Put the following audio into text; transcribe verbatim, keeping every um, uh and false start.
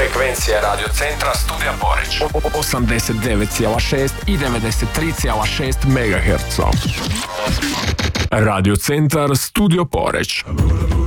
Frekvencija Radio Centra Studija Poreć. osamdeset devet zarez šest i devedeset tri zarez šest megaherca. Radio Centar Studio Poreć.